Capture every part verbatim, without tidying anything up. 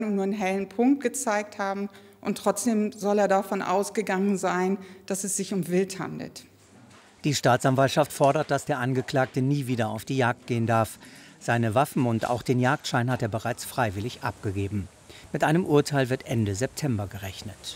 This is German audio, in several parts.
nur einen hellen Punkt gezeigt haben. Und trotzdem soll er davon ausgegangen sein, dass es sich um Wild handelt. Die Staatsanwaltschaft fordert, dass der Angeklagte nie wieder auf die Jagd gehen darf. Seine Waffen und auch den Jagdschein hat er bereits freiwillig abgegeben. Mit einem Urteil wird Ende September gerechnet.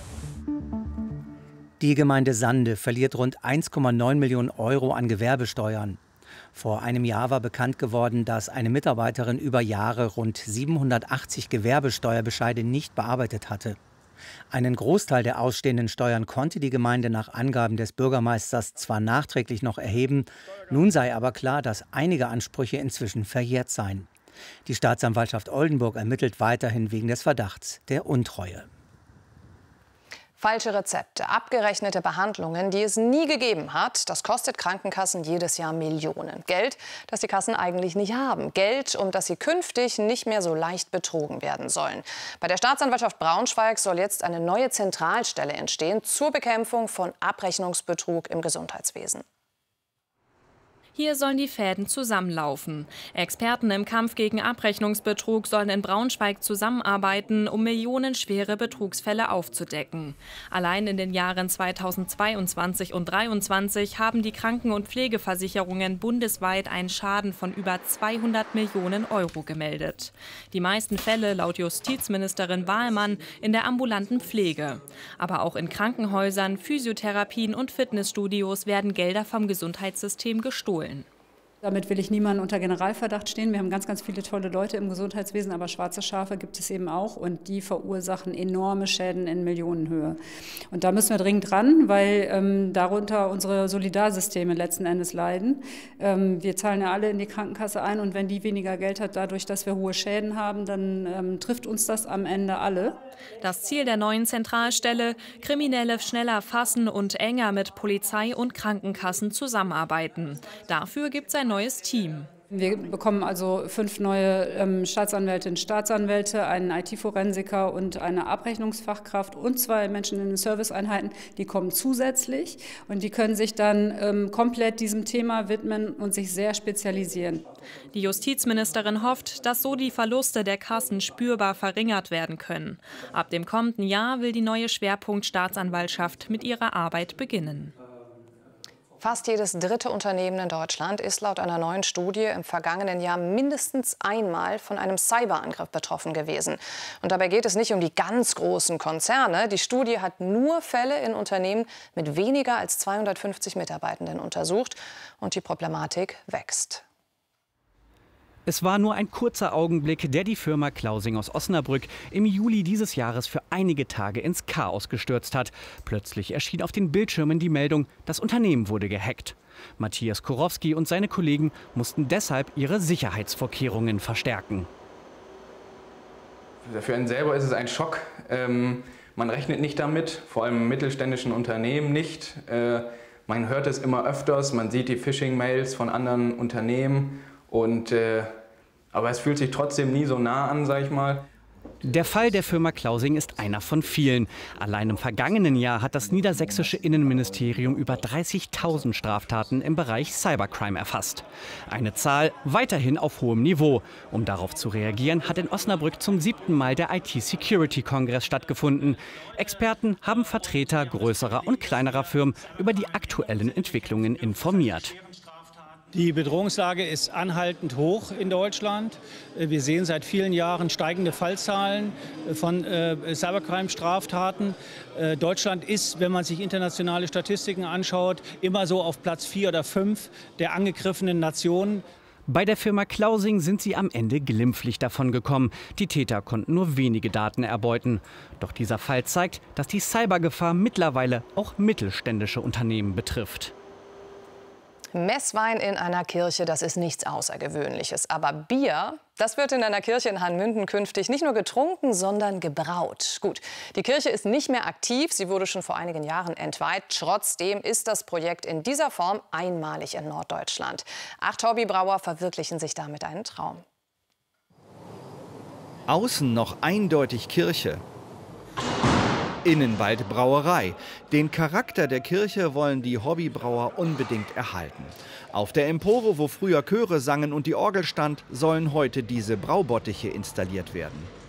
Die Gemeinde Sande verliert rund eins Komma neun Millionen Euro an Gewerbesteuern. Vor einem Jahr war bekannt geworden, dass eine Mitarbeiterin über Jahre rund siebenhundertachtzig Gewerbesteuerbescheide nicht bearbeitet hatte. Einen Großteil der ausstehenden Steuern konnte die Gemeinde nach Angaben des Bürgermeisters zwar nachträglich noch erheben, nun sei aber klar, dass einige Ansprüche inzwischen verjährt seien. Die Staatsanwaltschaft Oldenburg ermittelt weiterhin wegen des Verdachts der Untreue. Falsche Rezepte, abgerechnete Behandlungen, die es nie gegeben hat, das kostet Krankenkassen jedes Jahr Millionen. Geld, das die Kassen eigentlich nicht haben. Geld, um das sie künftig nicht mehr so leicht betrogen werden sollen. Bei der Staatsanwaltschaft Braunschweig soll jetzt eine neue Zentralstelle entstehen zur Bekämpfung von Abrechnungsbetrug im Gesundheitswesen. Hier sollen die Fäden zusammenlaufen. Experten im Kampf gegen Abrechnungsbetrug sollen in Braunschweig zusammenarbeiten, um millionenschwere Betrugsfälle aufzudecken. Allein in den Jahren zweitausendzweiundzwanzig und zweitausenddreiundzwanzig haben die Kranken- und Pflegeversicherungen bundesweit einen Schaden von über zweihundert Millionen Euro gemeldet. Die meisten Fälle, laut Justizministerin Wahlmann, in der ambulanten Pflege. Aber auch in Krankenhäusern, Physiotherapien und Fitnessstudios werden Gelder vom Gesundheitssystem gestohlen. Damit will ich niemanden unter Generalverdacht stehen. Wir haben ganz, ganz viele tolle Leute im Gesundheitswesen, aber schwarze Schafe gibt es eben auch und die verursachen enorme Schäden in Millionenhöhe. Und da müssen wir dringend ran, weil ähm, darunter unsere Solidarsysteme letzten Endes leiden. Ähm, wir zahlen ja alle in die Krankenkasse ein und wenn die weniger Geld hat, dadurch, dass wir hohe Schäden haben, dann ähm, trifft uns das am Ende alle. Das Ziel der neuen Zentralstelle: Kriminelle schneller fassen und enger mit Polizei und Krankenkassen zusammenarbeiten. Dafür gibt es ein neues Team. Wir bekommen also fünf neue ähm, Staatsanwältinnen und Staatsanwälte, einen I T-Forensiker und eine Abrechnungsfachkraft und zwei Menschen in den Serviceeinheiten. Die kommen zusätzlich und die können sich dann ähm, komplett diesem Thema widmen und sich sehr spezialisieren. Die Justizministerin hofft, dass so die Verluste der Kassen spürbar verringert werden können. Ab dem kommenden Jahr will die neue Schwerpunkt-Staatsanwaltschaft mit ihrer Arbeit beginnen. Fast jedes dritte Unternehmen in Deutschland ist laut einer neuen Studie im vergangenen Jahr mindestens einmal von einem Cyberangriff betroffen gewesen. Und dabei geht es nicht um die ganz großen Konzerne. Die Studie hat nur Fälle in Unternehmen mit weniger als zweihundertfünfzig Mitarbeitenden untersucht. Und die Problematik wächst. Es war nur ein kurzer Augenblick, der die Firma Klausing aus Osnabrück im Juli dieses Jahres für einige Tage ins Chaos gestürzt hat. Plötzlich erschien auf den Bildschirmen die Meldung, das Unternehmen wurde gehackt. Matthias Kurowski und seine Kollegen mussten deshalb ihre Sicherheitsvorkehrungen verstärken. Für einen selber ist es ein Schock. Ähm, man rechnet nicht damit, vor allem im mittelständischen Unternehmen nicht. Äh, man hört es immer öfters, man sieht die Phishing-Mails von anderen Unternehmen. Und, äh, aber es fühlt sich trotzdem nie so nah an, sag ich mal. Der Fall der Firma Klausing ist einer von vielen. Allein im vergangenen Jahr hat das niedersächsische Innenministerium über dreißigtausend Straftaten im Bereich Cybercrime erfasst. Eine Zahl weiterhin auf hohem Niveau. Um darauf zu reagieren, hat in Osnabrück zum siebten Mal der I T-Security-Kongress stattgefunden. Experten haben Vertreter größerer und kleinerer Firmen über die aktuellen Entwicklungen informiert. Die Bedrohungslage ist anhaltend hoch in Deutschland. Wir sehen seit vielen Jahren steigende Fallzahlen von äh, Cybercrime-Straftaten. Äh, Deutschland ist, wenn man sich internationale Statistiken anschaut, immer so auf Platz vier oder fünf der angegriffenen Nationen. Bei der Firma Klausing sind sie am Ende glimpflich davongekommen. Die Täter konnten nur wenige Daten erbeuten. Doch dieser Fall zeigt, dass die Cybergefahr mittlerweile auch mittelständische Unternehmen betrifft. Messwein in einer Kirche, das ist nichts Außergewöhnliches. Aber Bier, das wird in einer Kirche in Hanmünden künftig nicht nur getrunken, sondern gebraut. Gut, die Kirche ist nicht mehr aktiv, sie wurde schon vor einigen Jahren entweiht. Trotzdem ist das Projekt in dieser Form einmalig in Norddeutschland. Acht Hobbybrauer verwirklichen sich damit einen Traum. Außen noch eindeutig Kirche. Innen bald Brauerei. Den Charakter der Kirche wollen die Hobbybrauer unbedingt erhalten. Auf der Empore, wo früher Chöre sangen und die Orgel stand, sollen heute diese Braubottiche installiert werden.